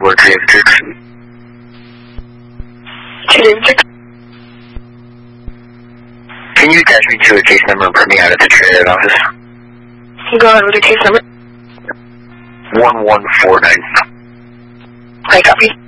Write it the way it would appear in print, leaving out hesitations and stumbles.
Board 3 of Dukes. 2 David 6. Can you attach me to a case number and put me out at the Trinidad office? Go ahead with your case number. 1149. I copy.